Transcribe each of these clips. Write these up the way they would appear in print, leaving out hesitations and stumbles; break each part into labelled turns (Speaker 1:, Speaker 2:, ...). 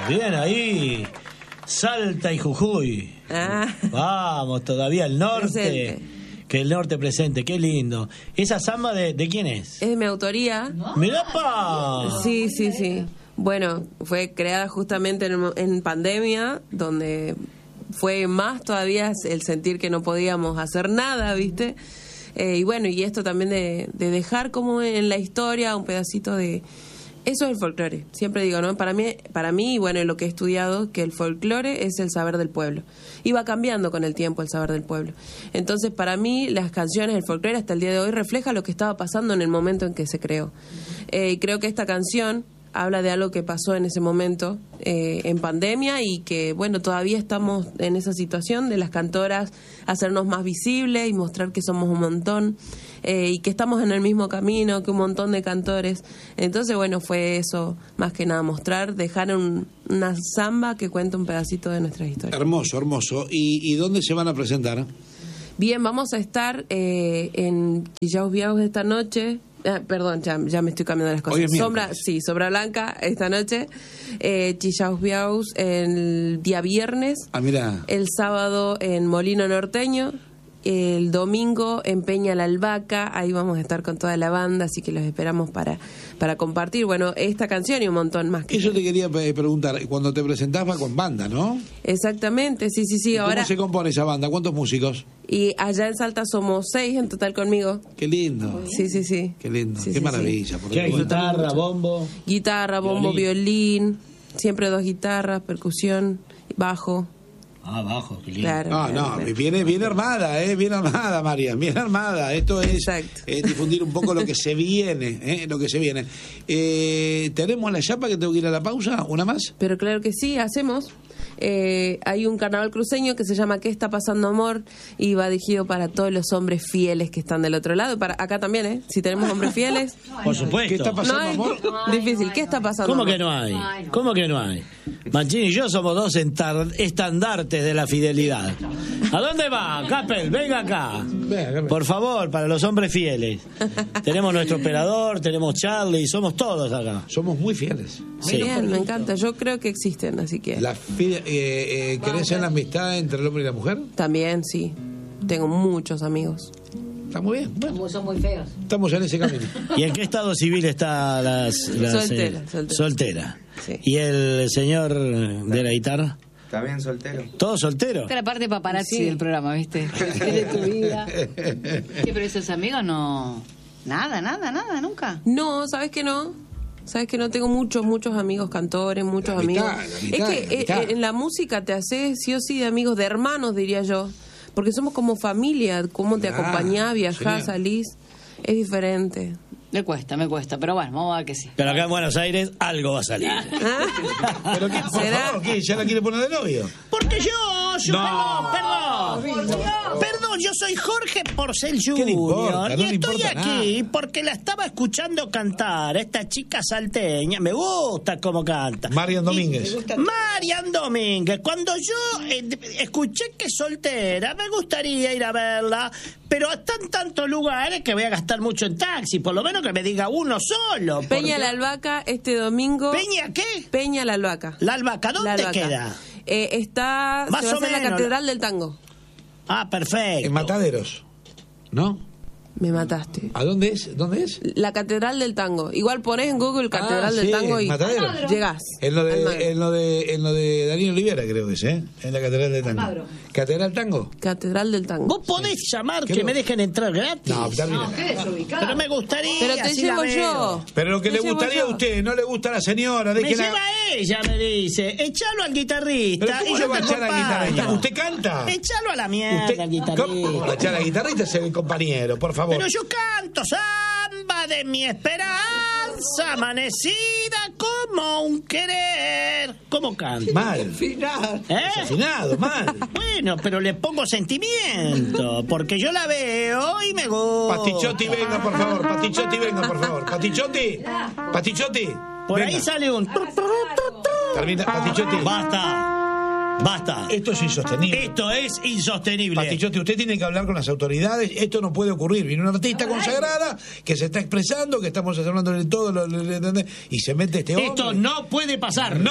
Speaker 1: bien ahí. Salta y Jujuy. Vamos, todavía el norte.
Speaker 2: Presente.
Speaker 1: Que el norte presente, qué lindo. ¿Esa samba de quién es?
Speaker 2: Es de mi autoría.
Speaker 1: ¡Mirá, pa!
Speaker 2: Sí. Bueno, fue creada justamente en pandemia, donde fue más todavía el sentir que no podíamos hacer nada, ¿viste? Y bueno, y esto también de dejar como en la historia un pedacito de... Eso es el folclore, siempre digo, ¿no? Para mí, bueno, lo que he estudiado, que el folclore es el saber del pueblo. Y va cambiando con el tiempo el saber del pueblo. Entonces, para mí, las canciones del folclore hasta el día de hoy refleja lo que estaba pasando en el momento en que se creó. Y creo que esta canción habla de algo que pasó en ese momento, en pandemia, y que, bueno, todavía estamos en esa situación de las cantoras hacernos más visibles y mostrar que somos un montón. Y que estamos en el mismo camino que un montón de cantores. Entonces, bueno, fue eso, más que nada, mostrar, dejar una samba que cuenta un pedacito de nuestra historia.
Speaker 3: Hermoso, hermoso. ¿Y dónde se van a presentar?
Speaker 2: Bien, vamos a estar en Chillán Biaus esta noche. Perdón, ya me estoy cambiando las cosas. Sombra Blanca esta noche. Chillán Biaus el día viernes.
Speaker 3: Mira.
Speaker 2: El sábado en Molino Norteño. El domingo en Peña la Albahaca, ahí vamos a estar con toda la banda, así que los esperamos para compartir, bueno, esta canción y un montón más.
Speaker 3: Eso te quería preguntar, cuando te presentás va con banda, ¿no?
Speaker 2: Exactamente, sí.
Speaker 3: ¿Cómo se compone esa banda? ¿Cuántos músicos?
Speaker 2: Y allá en Salta somos 6 en total conmigo.
Speaker 3: Qué lindo.
Speaker 2: Sí.
Speaker 3: Qué lindo,
Speaker 2: sí,
Speaker 3: qué maravilla.
Speaker 2: Sí.
Speaker 1: ¿Qué hay? Guitarra, bombo.
Speaker 2: Guitarra, bombo, violín, siempre 2 guitarras, percusión, bajo.
Speaker 1: Bajo, qué lindo.
Speaker 2: Claro.
Speaker 3: Viene armada, bien armada, María, bien armada. Esto es difundir un poco lo que se viene, lo que se viene. ¿Tenemos la chapa que tengo que ir a la pausa? ¿Una más?
Speaker 2: Pero claro que sí, hacemos. Hay un carnaval cruceño que se llama ¿Qué está pasando, amor? Y va dirigido para todos los hombres fieles que están del otro lado. Para acá también, si tenemos hombres fieles.
Speaker 1: Por supuesto.
Speaker 3: ¿Qué está pasando, amor?
Speaker 2: Difícil. ¿Qué está pasando,
Speaker 1: ¿Cómo
Speaker 2: amor?
Speaker 1: que no hay? ¿Cómo que no hay? Manchini y yo somos 2 estandartes de la fidelidad. ¿A dónde va, Capel? Venga acá. Por favor, para los hombres fieles. Tenemos nuestro operador, tenemos Charlie, somos todos acá.
Speaker 3: Somos muy fieles.
Speaker 1: Sí.
Speaker 2: Bien, me encanta. Yo creo que existen, así que...
Speaker 3: ¿Querés en la amistad entre el hombre y la mujer?
Speaker 2: También, sí. Tengo muchos amigos.
Speaker 3: Está muy bien. Bueno,
Speaker 4: son muy feos.
Speaker 3: estamos en ese camino.
Speaker 1: ¿Y en qué estado civil está soltera?
Speaker 2: Sí.
Speaker 1: ¿Y el señor de la guitarra?
Speaker 5: También soltero.
Speaker 1: ¿Todo soltero?
Speaker 4: Esta es la parte paparazzi del programa, ¿viste? Es de tu vida. ¿Qué, pero esos amigos no...? Nada, nunca.
Speaker 2: No, ¿sabes que no? Sabes que no tengo muchos amigos cantores, muchos amigos. Es que en la música te haces sí o sí de amigos, de hermanos, diría yo. Porque somos como familia, cómo te acompañás, viajás, salís. Es diferente.
Speaker 4: Me cuesta, pero bueno, vamos a ver que sí.
Speaker 1: Pero acá en Buenos Aires algo va a salir.
Speaker 3: ¿Pero qué? Por favor, ¿qué? ¿Ya la quiere poner de novio?
Speaker 1: Porque Perdón, yo soy Jorge Porcel Jr.
Speaker 3: No
Speaker 1: y estoy aquí
Speaker 3: nada.
Speaker 1: porque la estaba escuchando cantar, esta chica salteña, me gusta cómo canta.
Speaker 3: Marian Domínguez.
Speaker 1: Marian Domínguez, cuando yo escuché que es soltera, me gustaría ir a verla, pero están tantos lugares que voy a gastar mucho en taxi, por lo menos que me diga uno solo.
Speaker 2: Peña la Albahaca este domingo.
Speaker 1: ¿Peña qué?
Speaker 2: Peña la Albahaca.
Speaker 1: La Albahaca, ¿dónde queda?
Speaker 2: Está
Speaker 1: Más o
Speaker 2: en la
Speaker 1: menos.
Speaker 2: Catedral del Tango.
Speaker 1: Ah, perfecto.
Speaker 3: En Mataderos, ¿no?
Speaker 2: Me mataste.
Speaker 3: ¿A dónde es? ¿Dónde es?
Speaker 2: La Catedral del Tango. Igual ponés en Google Catedral del
Speaker 3: sí,
Speaker 2: Tango y
Speaker 3: Mataderos.
Speaker 2: llegás.
Speaker 3: En lo de Daniel Olivera, creo que es, ¿eh? En la Catedral del Tango.
Speaker 4: Almagro.
Speaker 3: ¿Catedral Tango?
Speaker 2: Catedral del Tango.
Speaker 1: ¿Vos podés llamar que me dejen entrar gratis?
Speaker 3: No, termina.
Speaker 4: Qué desubicado.
Speaker 1: Pero me gustaría.
Speaker 2: Pero te
Speaker 1: así la
Speaker 2: llevo
Speaker 1: veo.
Speaker 2: yo.
Speaker 3: Pero lo que
Speaker 2: Te
Speaker 3: le
Speaker 2: llevo
Speaker 3: gustaría
Speaker 2: yo.
Speaker 3: a usted, no le gusta a la señora.
Speaker 1: Me
Speaker 3: déjela...
Speaker 1: lleva ella, me dice. Echalo al guitarrista.
Speaker 3: ¿Pero cómo
Speaker 1: y
Speaker 3: le
Speaker 1: yo
Speaker 3: va a
Speaker 1: te
Speaker 3: echar a la
Speaker 1: acompaño.
Speaker 3: guitarrista? ¿Usted canta?
Speaker 1: Echalo a la mierda, al guitarrista.
Speaker 3: ¿Cómo va a echar a la guitarrista? Es el compañero, por favor.
Speaker 1: Pero yo canto samba de mi esperanza, amanecida como un querer. ¿Cómo canto?
Speaker 3: Mal.
Speaker 1: ¿Eh?
Speaker 3: Desafinado, mal.
Speaker 1: Bueno, pero le pongo sentimiento, porque yo la veo y me gusta.
Speaker 3: Pastichotti, venga, por favor. Pastichotti, venga, por favor. Pastichotti. Pastichotti.
Speaker 1: Por
Speaker 3: venga.
Speaker 1: ahí sale un...
Speaker 3: Termina, Pastichotti.
Speaker 1: Basta. Basta.
Speaker 3: Esto es insostenible.
Speaker 1: Esto es insostenible.
Speaker 3: Pastichotti, usted tiene que hablar con las autoridades. Esto no puede ocurrir. Viene una artista consagrada que se está expresando, que estamos hablando de todo, y se mete este hombre.
Speaker 1: Esto no puede pasar.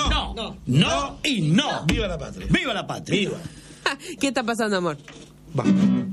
Speaker 1: No y no.
Speaker 3: Viva la patria.
Speaker 1: Viva la patria.
Speaker 3: Viva.
Speaker 2: ¿Qué está pasando, amor?
Speaker 3: Va.